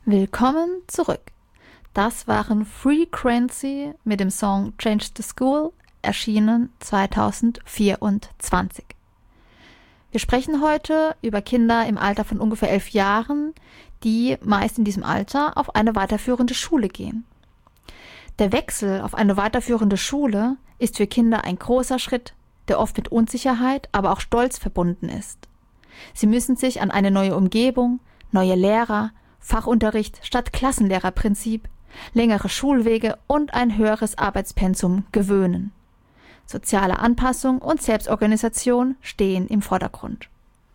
Willkommen zurück. Das waren Frequency mit dem Song Change the School, erschienen 2024. Wir sprechen heute über Kinder im Alter von ungefähr 11 Jahren, die meist in diesem Alter auf eine weiterführende Schule gehen. Der Wechsel auf eine weiterführende Schule ist für Kinder ein großer Schritt, der oft mit Unsicherheit, aber auch Stolz verbunden ist. Sie müssen sich an eine neue Umgebung, neue Lehrer, Fachunterricht statt Klassenlehrerprinzip, längere Schulwege und ein höheres Arbeitspensum gewöhnen. Soziale Anpassung und Selbstorganisation stehen im Vordergrund.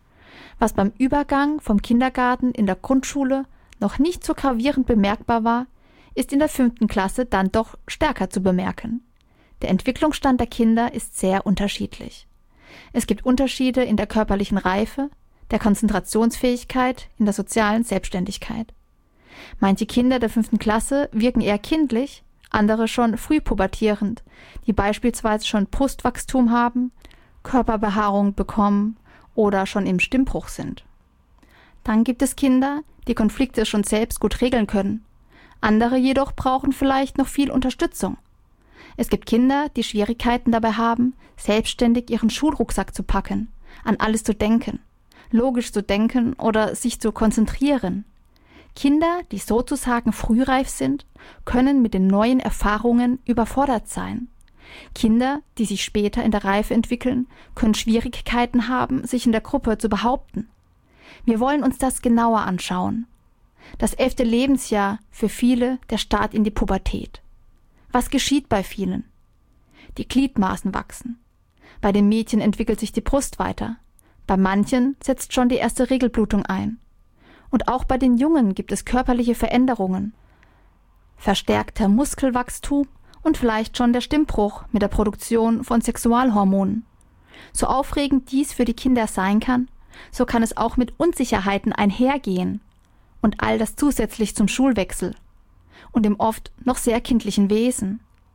Was beim Übergang vom Kindergarten in der Grundschule noch nicht so gravierend bemerkbar war, ist in der 5. Klasse dann doch stärker zu bemerken. Der Entwicklungsstand der Kinder ist sehr unterschiedlich. Es gibt Unterschiede in der körperlichen Reife, der Konzentrationsfähigkeit, in der sozialen Selbstständigkeit. Manche Kinder der 5. Klasse wirken eher kindlich, andere schon frühpubertierend, die beispielsweise schon Brustwachstum haben, Körperbehaarung bekommen oder schon im Stimmbruch sind. Dann gibt es Kinder, die Konflikte schon selbst gut regeln können. Andere jedoch brauchen vielleicht noch viel Unterstützung. Es gibt Kinder, die Schwierigkeiten dabei haben, selbstständig ihren Schulrucksack zu packen, an alles zu denken, logisch zu denken oder sich zu konzentrieren. Kinder, die sozusagen frühreif sind, können mit den neuen Erfahrungen überfordert sein. Kinder, die sich später in der Reife entwickeln, können Schwierigkeiten haben, sich in der Gruppe zu behaupten. Wir wollen uns das genauer anschauen. Das 11. Lebensjahr für viele der Start in die Pubertät. Was geschieht bei vielen? Die Gliedmaßen wachsen. Bei den Mädchen entwickelt sich die Brust weiter. Bei manchen setzt schon die erste Regelblutung ein. Und auch bei den Jungen gibt es körperliche Veränderungen. Verstärkter Muskelwachstum und vielleicht schon der Stimmbruch mit der Produktion von Sexualhormonen. So aufregend dies für die Kinder sein kann, so kann es auch mit Unsicherheiten einhergehen. Und all das zusätzlich zum Schulwechsel und dem oft noch sehr kindlichen Wesen.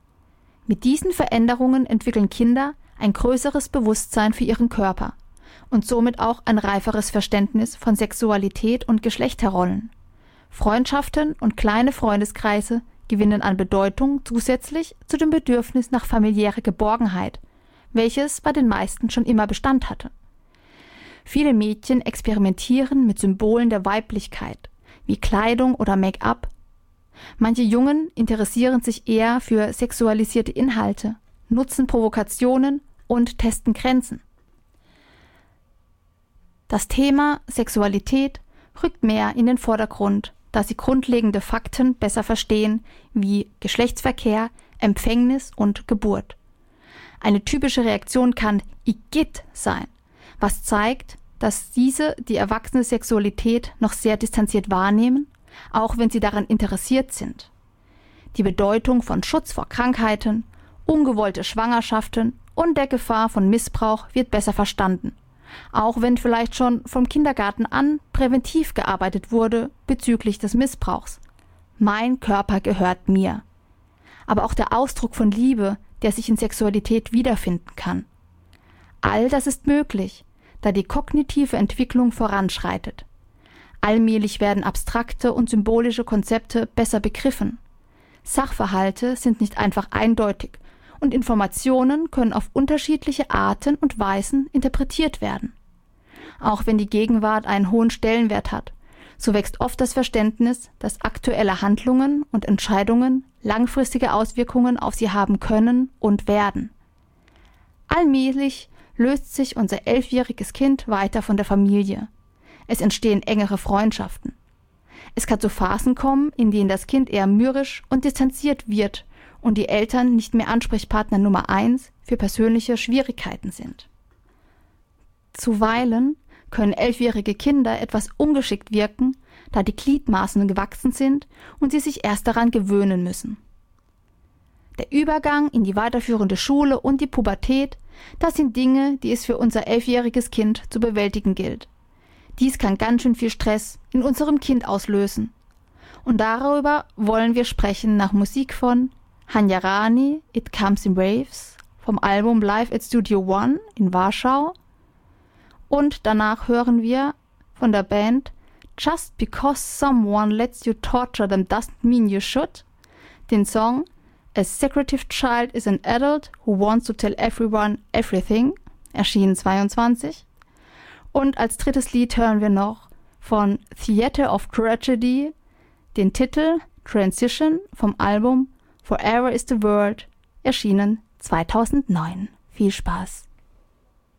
Mit diesen Veränderungen entwickeln Kinder ein größeres Bewusstsein für ihren Körper und somit auch ein reiferes Verständnis von Sexualität und Geschlechterrollen. Freundschaften und kleine Freundeskreise gewinnen an Bedeutung zusätzlich zu dem Bedürfnis nach familiärer Geborgenheit, welches bei den meisten schon immer Bestand hatte. Viele Mädchen experimentieren mit Symbolen der Weiblichkeit, wie Kleidung oder Make-up. Manche Jungen interessieren sich eher für sexualisierte Inhalte, nutzen Provokationen und testen Grenzen. Das Thema Sexualität rückt mehr in den Vordergrund, da sie grundlegende Fakten besser verstehen, wie Geschlechtsverkehr, Empfängnis und Geburt. Eine typische Reaktion kann Igitt sein, was zeigt, dass diese die erwachsene Sexualität noch sehr distanziert wahrnehmen, auch wenn sie daran interessiert sind. Die Bedeutung von Schutz vor Krankheiten, ungewollte Schwangerschaften und der Gefahr von Missbrauch wird besser verstanden, auch wenn vielleicht schon vom Kindergarten an präventiv gearbeitet wurde bezüglich des Missbrauchs. Mein Körper gehört mir. Aber auch der Ausdruck von Liebe, der sich in Sexualität wiederfinden kann. All das ist möglich, da die kognitive Entwicklung voranschreitet. Allmählich werden abstrakte und symbolische Konzepte besser begriffen. Sachverhalte sind nicht einfach eindeutig und Informationen können auf unterschiedliche Arten und Weisen interpretiert werden. Auch wenn die Gegenwart einen hohen Stellenwert hat, so wächst oft das Verständnis, dass aktuelle Handlungen und Entscheidungen langfristige Auswirkungen auf sie haben können und werden. Allmählich löst sich unser 11-jähriges Kind weiter von der Familie. Es entstehen engere Freundschaften. Es kann zu Phasen kommen, in denen das Kind eher mürrisch und distanziert wird und die Eltern nicht mehr Ansprechpartner Nummer 1 für persönliche Schwierigkeiten sind. Zuweilen können 11-jährige Kinder etwas ungeschickt wirken, da die Gliedmaßen gewachsen sind und sie sich erst daran gewöhnen müssen. Der Übergang in die weiterführende Schule und die Pubertät, das sind Dinge, die es für unser 11-jähriges Kind zu bewältigen gilt. Dies kann ganz schön viel Stress in unserem Kind auslösen. Und darüber wollen wir sprechen nach Musik von Hanya Rani, It Comes in Waves, vom Album Live at Studio One in Warschau. Und danach hören wir von der Band Just Because Someone Lets You Torture Them Doesn't Mean You Should, den Song A Secretive Child is an Adult Who Wants to Tell Everyone Everything, erschienen 22. Und als drittes Lied hören wir noch von Theater of Tragedy den Titel Transition vom Album Forever is the Word, erschienen 2009. Viel Spaß!